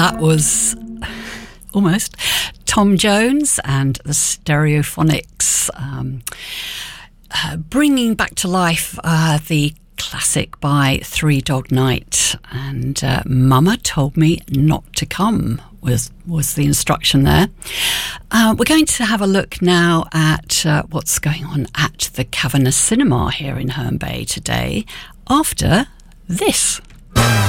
That was almost Tom Jones and the Stereophonics, bringing back to life the classic by Three Dog Night, and Mama Told Me Not to Come was the instruction there. We're going to have a look now at what's going on at the Cavernous Cinema here in Herne Bay today after this.